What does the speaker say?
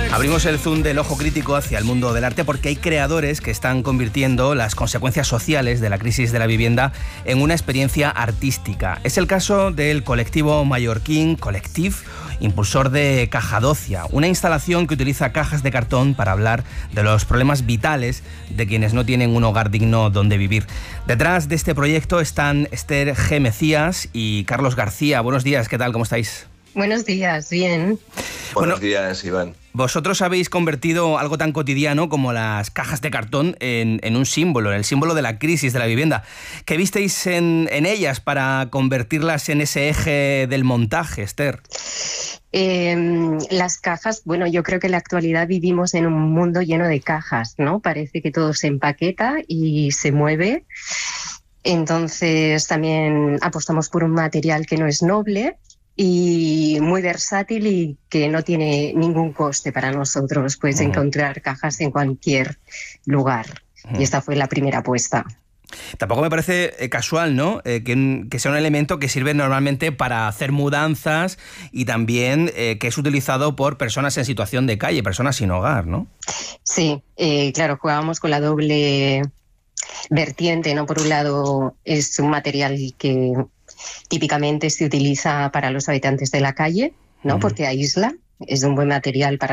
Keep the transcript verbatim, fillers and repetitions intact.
Abrimos el zoom del ojo crítico hacia el mundo del arte porque hay creadores que están convirtiendo las consecuencias sociales de la crisis de la vivienda en una experiencia artística. Es el caso del colectivo mallorquín Collective, impulsor de Cajadocia, una instalación que utiliza cajas de cartón para hablar de los problemas vitales de quienes no tienen un hogar digno donde vivir. Detrás de este proyecto están Esther G. Mecías y Carlos García. Buenos días, ¿qué tal? ¿Cómo estáis? Buenos días, bien. Buenos Bueno, días, Iván. Vosotros habéis convertido algo tan cotidiano como las cajas de cartón en, en un símbolo, el símbolo de la crisis de la vivienda. ¿Qué visteis en, en ellas para convertirlas en ese eje del montaje, Esther? Eh, las cajas, bueno, yo creo que en la actualidad vivimos en un mundo lleno de cajas, ¿no? Parece que todo se empaqueta y se mueve. Entonces también apostamos por un material que no es noble y muy versátil y que no tiene ningún coste para nosotros. Puedes uh-huh. encontrar cajas en cualquier lugar. Uh-huh. Y esta fue la primera apuesta. Tampoco me parece eh, casual, ¿no? Eh, que, que sea un elemento que sirve normalmente para hacer mudanzas y también eh, que es utilizado por personas en situación de calle, personas sin hogar, ¿no? Sí, eh, claro, jugábamos con la doble vertiente, ¿no? Por un lado es un material que típicamente se utiliza para los habitantes de la calle, ¿no? Uh-huh. Porque aísla, es un buen material para